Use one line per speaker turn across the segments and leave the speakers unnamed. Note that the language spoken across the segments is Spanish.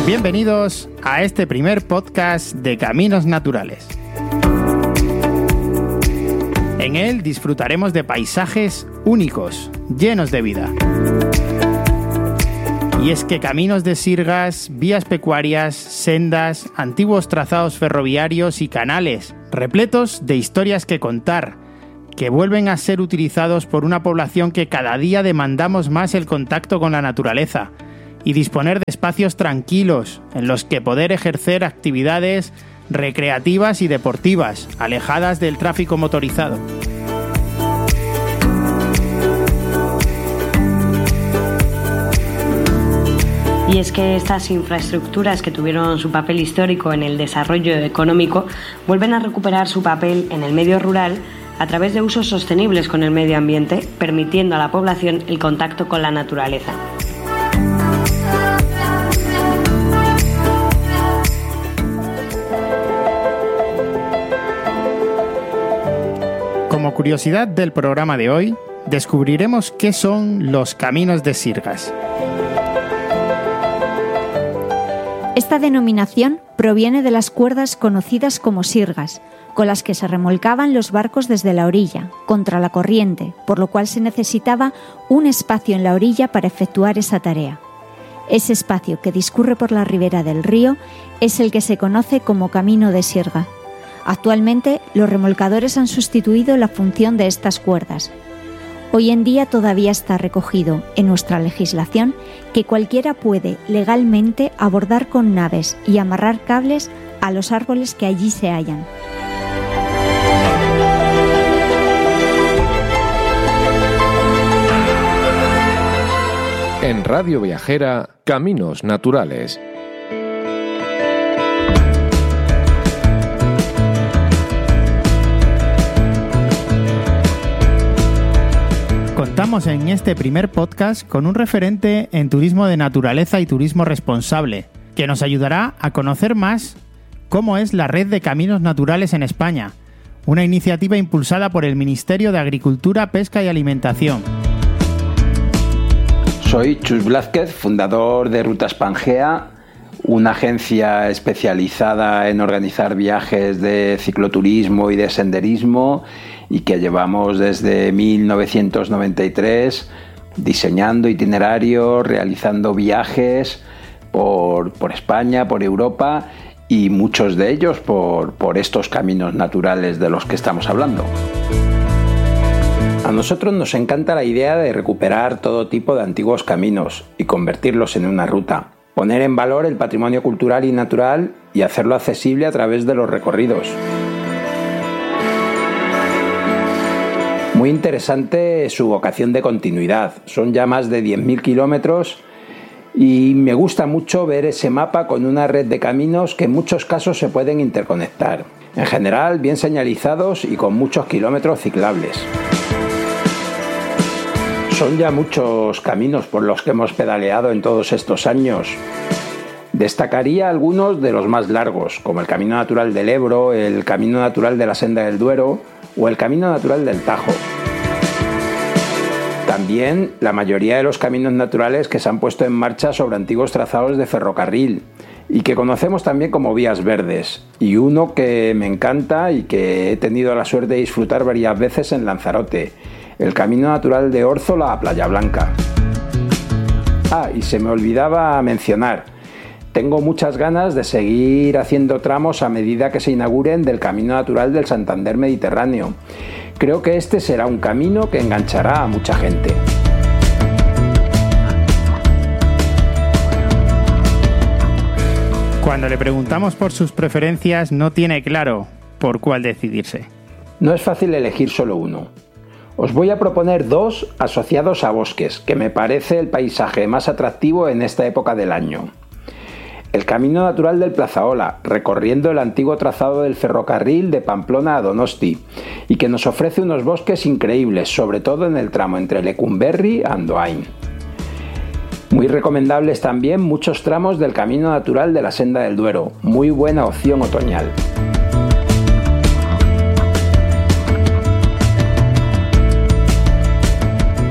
Bienvenidos a este primer podcast de Caminos Naturales. En él disfrutaremos de paisajes únicos, llenos de vida. Y es que caminos de sirgas, vías pecuarias, sendas, antiguos trazados ferroviarios y canales, repletos de historias que contar, que vuelven a ser utilizados por una población que cada día demandamos más el contacto con la naturaleza y disponer de espacios tranquilos en los que poder ejercer actividades recreativas y deportivas, alejadas del tráfico motorizado.
Y es que estas infraestructuras que tuvieron su papel histórico en el desarrollo económico vuelven a recuperar su papel en el medio rural a través de usos sostenibles con el medio ambiente, permitiendo a la población el contacto con la naturaleza.
Como curiosidad del programa de hoy, descubriremos qué son los caminos de sirgas.
Esta denominación proviene de las cuerdas conocidas como sirgas, con las que se remolcaban los barcos desde la orilla, contra la corriente, por lo cual se necesitaba un espacio en la orilla para efectuar esa tarea. Ese espacio que discurre por la ribera del río es el que se conoce como camino de sirga. Actualmente, los remolcadores han sustituido la función de estas cuerdas. Hoy en día todavía está recogido en nuestra legislación que cualquiera puede legalmente abordar con naves y amarrar cables a los árboles que allí se hallan.
En Radio Viajera, Caminos Naturales.
Contamos en este primer podcast con un referente en turismo de naturaleza y turismo responsable, que nos ayudará a conocer más cómo es la Red de Caminos Naturales en España, una iniciativa impulsada por el Ministerio de Agricultura, Pesca y Alimentación.
Soy Chus Blázquez, fundador de Rutas Pangea, una agencia especializada en organizar viajes de cicloturismo y de senderismo y que llevamos desde 1993 diseñando itinerarios, realizando viajes por España, por Europa y muchos de ellos por estos caminos naturales de los que estamos hablando. A nosotros nos encanta la idea de recuperar todo tipo de antiguos caminos y convertirlos en una ruta, poner en valor el patrimonio cultural y natural y hacerlo accesible a través de los recorridos. Muy interesante su vocación de continuidad, son ya más de 10.000 kilómetros y me gusta mucho ver ese mapa con una red de caminos que en muchos casos se pueden interconectar, en general bien señalizados y con muchos kilómetros ciclables. Son ya muchos caminos por los que hemos pedaleado en todos estos años. Destacaría algunos de los más largos, como el Camino Natural del Ebro, el Camino Natural de la Senda del Duero o el Camino Natural del Tajo. También la mayoría de los caminos naturales que se han puesto en marcha sobre antiguos trazados de ferrocarril y que conocemos también como vías verdes, y uno que me encanta y que he tenido la suerte de disfrutar varias veces en Lanzarote, el Camino Natural de Órzola a Playa Blanca. Y se me olvidaba mencionar, tengo muchas ganas de seguir haciendo tramos a medida que se inauguren del Camino Natural del Santander Mediterráneo. Creo que este será un camino que enganchará a mucha gente.
Cuando le preguntamos por sus preferencias, no tiene claro por cuál decidirse.
No es fácil elegir solo uno. Os voy a proponer dos asociados a bosques, que me parece el paisaje más atractivo en esta época del año. El Camino Natural del Plazaola, recorriendo el antiguo trazado del ferrocarril de Pamplona a Donosti, y que nos ofrece unos bosques increíbles, sobre todo en el tramo entre Lecumberri y Andoain. Muy recomendables también muchos tramos del Camino Natural de la Senda del Duero, muy buena opción otoñal.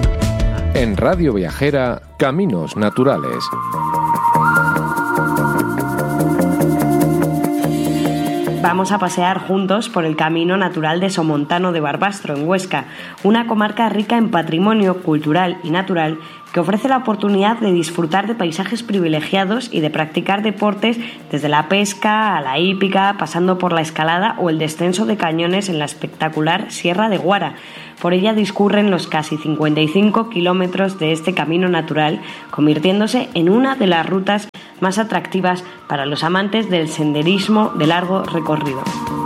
En Radio Viajera, Caminos Naturales.
vamos a pasear juntos por el Camino Natural de Somontano de Barbastro, en Huesca, una comarca rica en patrimonio cultural y natural que ofrece la oportunidad de disfrutar de paisajes privilegiados y de practicar deportes desde la pesca a la hípica, pasando por la escalada o el descenso de cañones en la espectacular Sierra de Guara. Por ella discurren los casi 55 kilómetros de este camino natural, convirtiéndose en una de las rutas más atractivas para los amantes del senderismo de largo recorrido.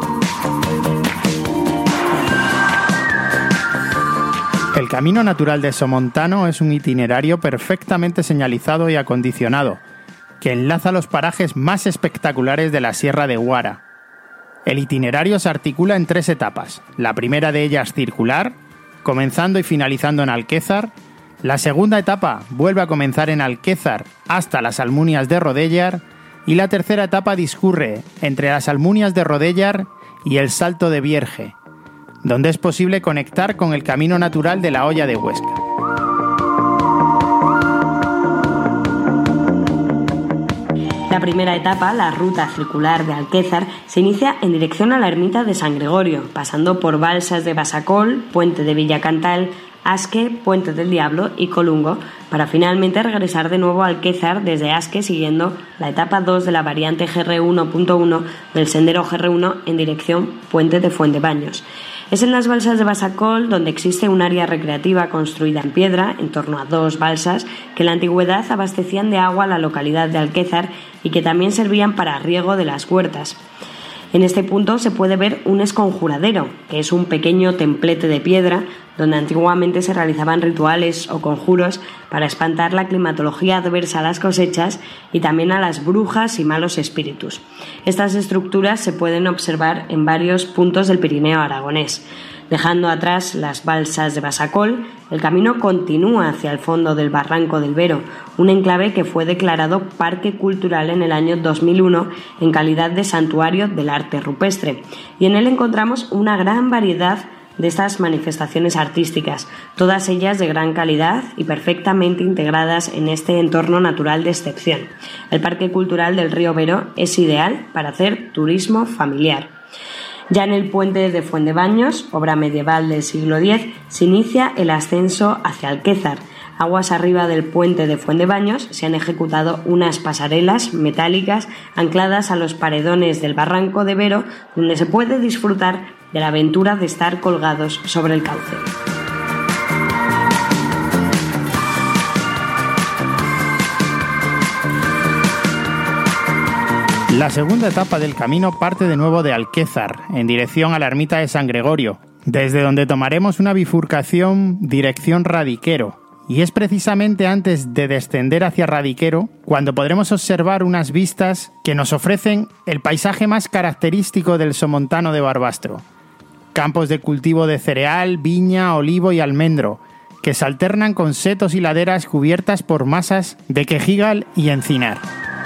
El Camino Natural de Somontano es un itinerario perfectamente señalizado y acondicionado, que enlaza los parajes más espectaculares de la Sierra de Guara. El itinerario se articula en 3 etapas, la primera de ellas circular, comenzando y finalizando en Alquézar. La segunda etapa vuelve a comenzar en Alquézar hasta las Almunias de Rodéllar, y la tercera etapa discurre entre las Almunias de Rodéllar y el Salto de Vierge, donde es posible conectar con el camino natural de la Hoya de Huesca.
La primera etapa, la ruta circular de Alquézar, se inicia en dirección a la ermita de San Gregorio, pasando por Balsas de Basacol, Puente de Villacantal, Asque, Puente del Diablo y Colungo, para finalmente regresar de nuevo a Alquézar desde Asque siguiendo la etapa 2 de la variante GR1.1 del sendero GR1 en dirección Puente de Fuentebaños. Es en las balsas de Basacol donde existe un área recreativa construida en piedra, en torno a 2 balsas, que en la antigüedad abastecían de agua a la localidad de Alquézar y que también servían para riego de las huertas. En este punto se puede ver un esconjuradero, que es un pequeño templete de piedra donde antiguamente se realizaban rituales o conjuros para espantar la climatología adversa a las cosechas y también a las brujas y malos espíritus. Estas estructuras se pueden observar en varios puntos del Pirineo aragonés. Dejando atrás las balsas de Basacol, el camino continúa hacia el fondo del Barranco del Vero, un enclave que fue declarado Parque Cultural en el año 2001 en calidad de santuario del arte rupestre, y en él encontramos una gran variedad de estas manifestaciones artísticas, todas ellas de gran calidad y perfectamente integradas en este entorno natural de excepción. El Parque Cultural del Río Vero es ideal para hacer turismo familiar. Ya en el puente de Fuentebaños, obra medieval del siglo X, se inicia el ascenso hacia Alquézar. Aguas arriba del puente de Fuentebaños se han ejecutado unas pasarelas metálicas ancladas a los paredones del Barranco de Vero, donde se puede disfrutar de la aventura de estar colgados sobre el cauce.
La segunda etapa del camino parte de nuevo de Alquézar, en dirección a la ermita de San Gregorio, desde donde tomaremos una bifurcación dirección Radiquero, y es precisamente antes de descender hacia Radiquero cuando podremos observar unas vistas que nos ofrecen el paisaje más característico del Somontano de Barbastro. Campos de cultivo de cereal, viña, olivo y almendro, que se alternan con setos y laderas cubiertas por masas de quejigal y encinar.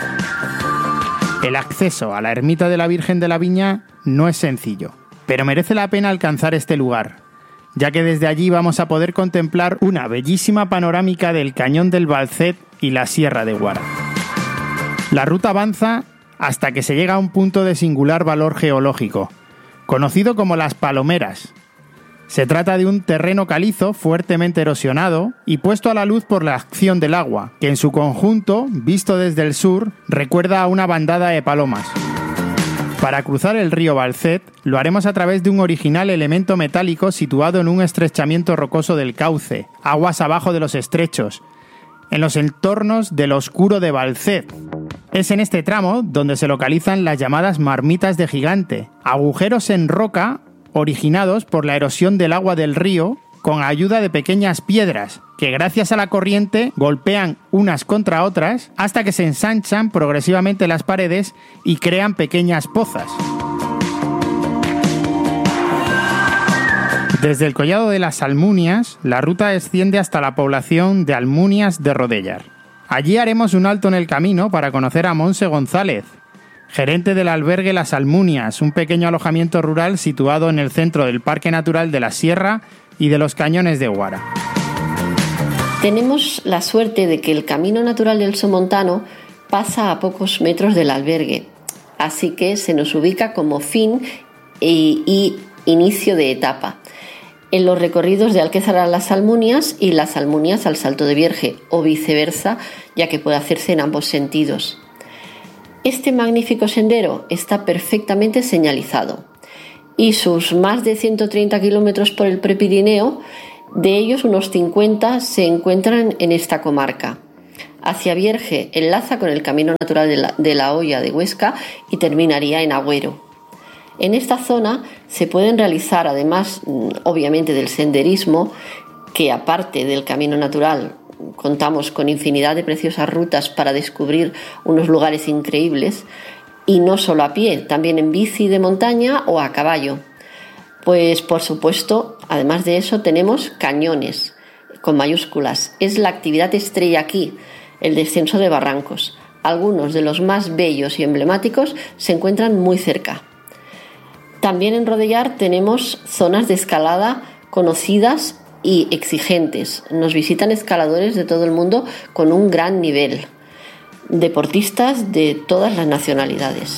El acceso a la ermita de la Virgen de la Viña no es sencillo, pero merece la pena alcanzar este lugar, ya que desde allí vamos a poder contemplar una bellísima panorámica del Cañón del Balcet y la Sierra de Guara. La ruta avanza hasta que se llega a un punto de singular valor geológico, conocido como Las Palomeras. Se trata de un terreno calizo fuertemente erosionado y puesto a la luz por la acción del agua, que en su conjunto, visto desde el sur, recuerda a una bandada de palomas. Para cruzar el río Balcet, lo haremos a través de un original elemento metálico situado en un estrechamiento rocoso del cauce, aguas abajo de los estrechos, en los entornos del Oscuro de Balcet. Es en este tramo donde se localizan las llamadas marmitas de gigante, agujeros en roca originados por la erosión del agua del río con ayuda de pequeñas piedras que gracias a la corriente golpean unas contra otras hasta que se ensanchan progresivamente las paredes y crean pequeñas pozas. Desde el collado de las Almunias, la ruta desciende hasta la población de Almunias de Rodéllar. Allí haremos un alto en el camino para conocer a Monse González, gerente del albergue Las Almunias, un pequeño alojamiento rural situado en el centro del Parque Natural de la Sierra y de los Cañones de Guara.
Tenemos la suerte de que el Camino Natural del Somontano pasa a pocos metros del albergue. así que se nos ubica como fin y inicio de etapa. En los recorridos de Alquézar a las Almunias y las Almunias al Salto de Vierge, o viceversa, ya que puede hacerse en ambos sentidos. Este magnífico sendero está perfectamente señalizado y sus más de 130 kilómetros por el Prepirineo, de ellos unos 50 se encuentran en esta comarca. Hacia Vierge enlaza con el Camino Natural de la Hoya de Huesca y terminaría en Agüero. En esta zona se pueden realizar, además obviamente del senderismo, que aparte del camino natural contamos con infinidad de preciosas rutas para descubrir unos lugares increíbles, y no solo a pie, también en bici de montaña o a caballo. Pues por supuesto, además de eso, tenemos cañones con mayúsculas. Es la actividad estrella aquí, el descenso de barrancos. Algunos de los más bellos y emblemáticos se encuentran muy cerca. También en Rodellar tenemos zonas de escalada conocidas y exigentes. Nos visitan escaladores de todo el mundo con un gran nivel, deportistas de todas las nacionalidades.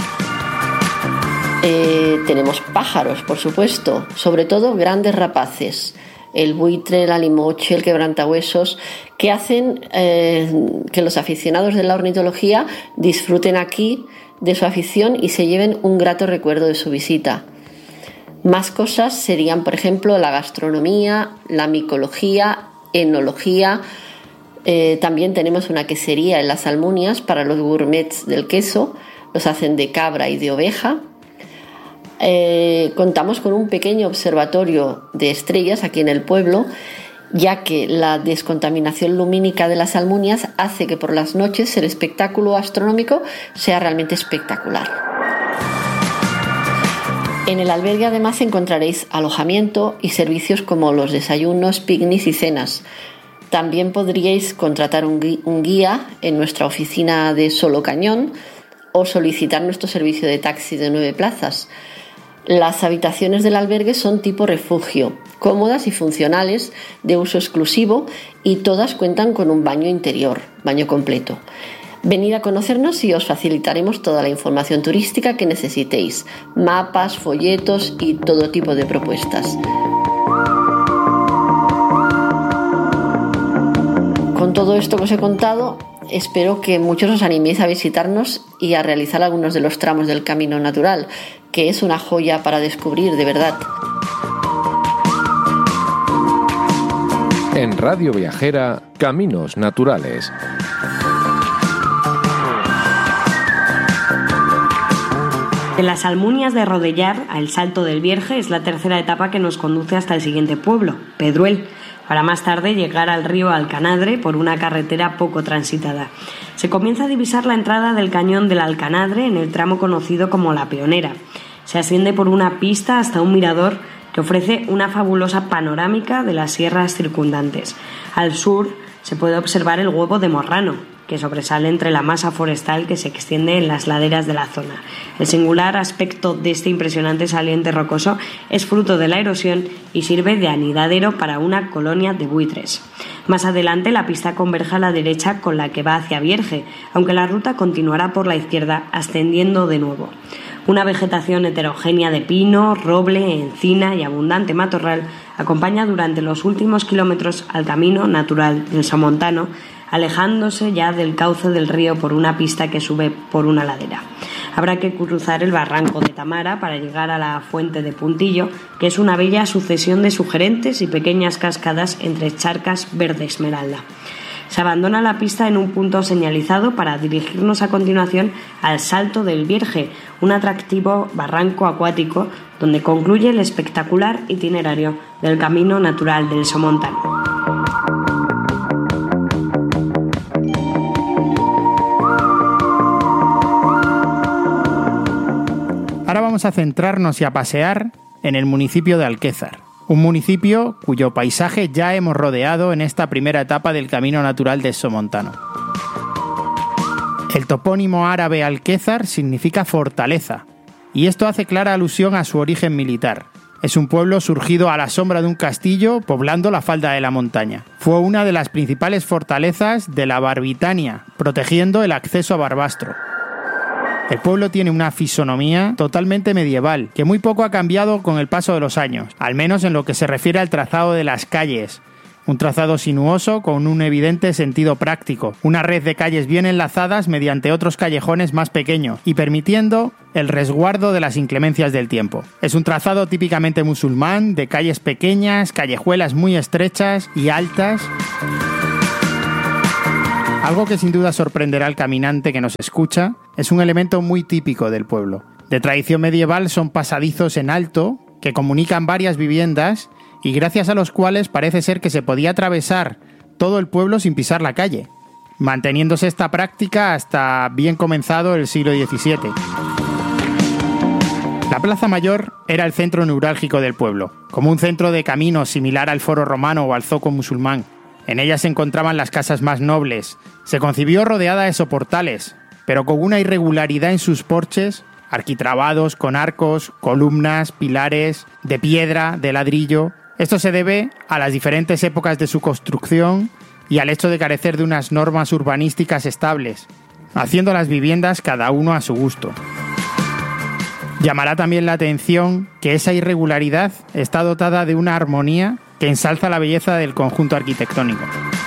Tenemos pájaros, por supuesto, sobre todo grandes rapaces, el buitre, la limoche, el quebrantahuesos, que hacen que los aficionados de la ornitología disfruten aquí de su afición y se lleven un grato recuerdo de su visita. Más cosas serían, por ejemplo, la gastronomía, la micología, enología. También tenemos una quesería en las Almunias para los gourmets del queso, los hacen de cabra y de oveja. Contamos con un pequeño observatorio de estrellas aquí en el pueblo, ya que la descontaminación lumínica de las Almunias hace que por las noches el espectáculo astronómico sea realmente espectacular. En el albergue además encontraréis alojamiento y servicios como los desayunos, picnics y cenas. También podríais contratar un guía en nuestra oficina de Solo Cañón o solicitar nuestro servicio de taxi de 9 plazas. Las habitaciones del albergue son tipo refugio, cómodas y funcionales, de uso exclusivo, y todas cuentan con un baño interior, baño completo. Venid a conocernos y os facilitaremos toda la información turística que necesitéis, mapas, folletos y todo tipo de propuestas. Con todo esto que os he contado, espero que muchos os animéis a visitarnos y a realizar algunos de los tramos del Camino Natural, que es una joya para descubrir, de verdad.
En Radio Viajera, Caminos Naturales.
De las Almunias de Rodellar al Salto del Vierge es la tercera etapa que nos conduce hasta el siguiente pueblo, Pedruel, para más tarde llegar al río Alcanadre por una carretera poco transitada. Se comienza a divisar la entrada del cañón del Alcanadre en el tramo conocido como La Peonera. Se asciende por una pista hasta un mirador que ofrece una fabulosa panorámica de las sierras circundantes. Al sur se puede observar el Huevo de Morrano, que sobresale entre la masa forestal que se extiende en las laderas de la zona. El singular aspecto de este impresionante saliente rocoso es fruto de la erosión y sirve de anidadero para una colonia de buitres. Más adelante la pista converge a la derecha con la que va hacia Vierge, aunque la ruta continuará por la izquierda ascendiendo de nuevo. Una vegetación heterogénea de pino, roble, encina y abundante matorral acompaña durante los últimos kilómetros al camino natural del Somontano, alejándose ya del cauce del río por una pista que sube por una ladera. Habrá que cruzar el barranco de Tamara para llegar a la fuente de Puntillo, que es una bella sucesión de sugerentes y pequeñas cascadas entre charcas verde esmeralda. Se abandona la pista en un punto señalizado para dirigirnos a continuación al Salto del Vierge, un atractivo barranco acuático donde concluye el espectacular itinerario del Camino Natural del Somontano.
Ahora vamos a centrarnos y a pasear en el municipio de Alquézar, un municipio cuyo paisaje ya hemos rodeado en esta primera etapa del Camino Natural del Somontano. El topónimo árabe Alquézar significa fortaleza, y esto hace clara alusión a su origen militar. Es un pueblo surgido a la sombra de un castillo poblando la falda de la montaña. Fue una de las principales fortalezas de la Barbitania, protegiendo el acceso a Barbastro. El pueblo tiene una fisonomía totalmente medieval, que muy poco ha cambiado con el paso de los años, al menos en lo que se refiere al trazado de las calles. Un trazado sinuoso con un evidente sentido práctico, una red de calles bien enlazadas mediante otros callejones más pequeños y permitiendo el resguardo de las inclemencias del tiempo. Es un trazado típicamente musulmán, de calles pequeñas, callejuelas muy estrechas y altas. Algo que sin duda sorprenderá al caminante que nos escucha es un elemento muy típico del pueblo. De tradición medieval son pasadizos en alto que comunican varias viviendas y gracias a los cuales parece ser que se podía atravesar todo el pueblo sin pisar la calle, manteniéndose esta práctica hasta bien comenzado el siglo XVII. La Plaza Mayor era el centro neurálgico del pueblo, como un centro de caminos similar al Foro Romano o al Zoco musulmán. En ella se encontraban las casas más nobles. Se concibió rodeada de soportales, pero con una irregularidad en sus porches, arquitrabados con arcos, columnas, pilares, de piedra, de ladrillo. Esto se debe a las diferentes épocas de su construcción y al hecho de carecer de unas normas urbanísticas estables, haciendo las viviendas cada uno a su gusto. Llamará también la atención que esa irregularidad está dotada de una armonía que ensalza la belleza del conjunto arquitectónico.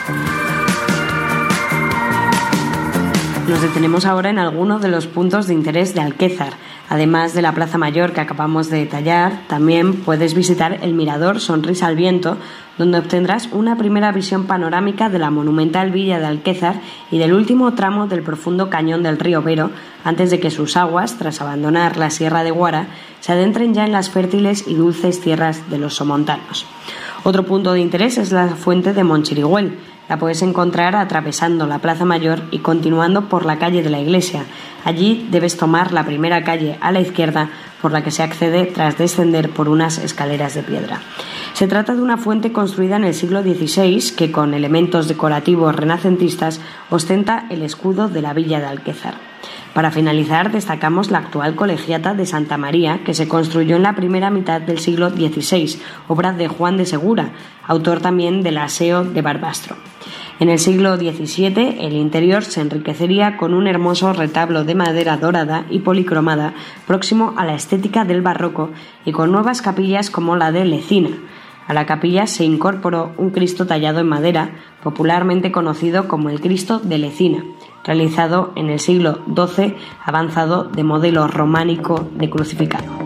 Nos detenemos ahora en algunos de los puntos de interés de Alquézar. Además de la Plaza Mayor que acabamos de detallar, también puedes visitar el Mirador Sonrisa al Viento, donde obtendrás una primera visión panorámica de la monumental villa de Alquézar y del último tramo del profundo cañón del río Vero, antes de que sus aguas, tras abandonar la Sierra de Guara, se adentren ya en las fértiles y dulces tierras de los somontanos. Otro punto de interés es la fuente de Monchirigüel. La puedes encontrar atravesando la Plaza Mayor y continuando por la calle de la Iglesia. Allí debes tomar la primera calle a la izquierda, por la que se accede tras descender por unas escaleras de piedra. Se trata de una fuente construida en el siglo XVI que, con elementos decorativos renacentistas, ostenta el escudo de la villa de Alquézar. Para finalizar, destacamos la actual colegiata de Santa María, que se construyó en la primera mitad del siglo XVI, obra de Juan de Segura, autor también del Aseo de Barbastro. En el siglo XVII, el interior se enriquecería con un hermoso retablo de madera dorada y policromada, próximo a la estética del barroco y con nuevas capillas como la de Lecina. A la capilla se incorporó un Cristo tallado en madera, popularmente conocido como el Cristo de Lecina, realizado en el siglo XII avanzado de modelo románico de crucificado.